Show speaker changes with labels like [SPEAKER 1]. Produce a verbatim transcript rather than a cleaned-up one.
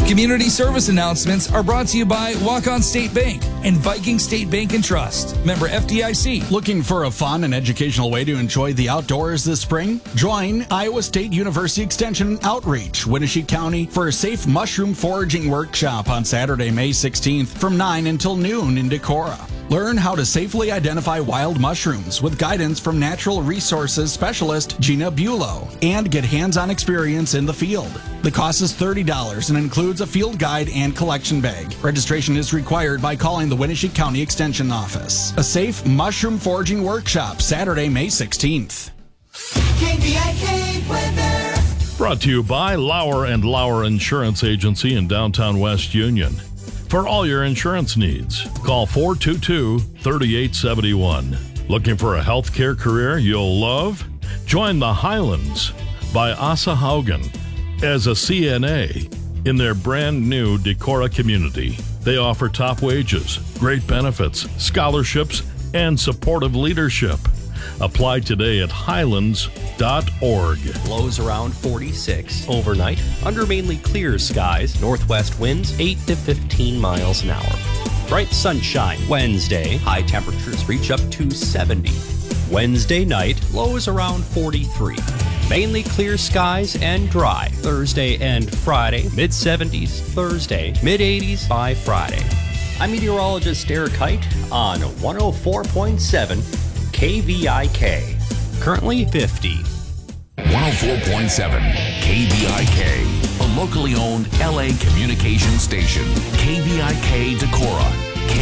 [SPEAKER 1] Community service announcements are brought to you by Walk-On State Bank and Viking State Bank and Trust. Member F D I C.
[SPEAKER 2] Looking for a fun and educational way to enjoy the outdoors this spring? Join Iowa State University Extension Outreach, Winnebago County, for a safe mushroom foraging workshop on Saturday, May sixteenth from nine until noon in Decorah. Learn how to safely identify wild mushrooms with guidance from Natural Resources Specialist Gina Bulow and get hands-on experience in the field. The cost is thirty dollars and includes a field guide and collection bag. Registration is required by calling the Winnebago County Extension Office. A safe mushroom foraging workshop Saturday, May sixteenth.
[SPEAKER 3] K V I K weather.
[SPEAKER 4] Brought to you by Lauer and Lauer Insurance Agency in downtown West Union. For all your insurance needs, call four two two, three eight seven one. Looking for a healthcare career you'll love? Join the Highlands by Asa Haugen as a C N A in their brand new Decorah community. They offer top wages, great benefits, scholarships, and supportive leadership. Apply today at highlands dot org.
[SPEAKER 5] Lows around forty-six overnight. Under mainly clear skies. Northwest winds eight to fifteen miles an hour. Bright sunshine Wednesday. High temperatures reach up to seventy. Wednesday night. Lows around forty-three. Mainly clear skies and dry. Thursday and Friday. mid seventies Thursday. mid eighties by Friday. I'm meteorologist Eric Height on one oh four point seven K V I K. Currently fifty.
[SPEAKER 6] one oh four point seven K V I K, a locally owned L A communication station. K V I K Decorah.